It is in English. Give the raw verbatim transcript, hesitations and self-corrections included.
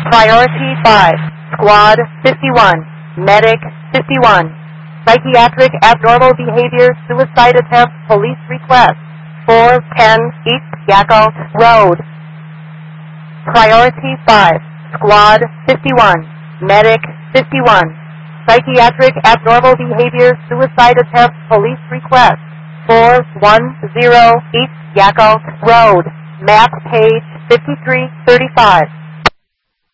Priority five, Squad fifty-one, Medic fifty-one. Psychiatric abnormal behavior, suicide attempt, police request. four ten East Yakult Road. Priority five, Squad fifty-one, Medic fifty-one. Psychiatric abnormal behavior, suicide attempt, police request. four one zero East Yakult Road. Map page fifty-three thirty-five.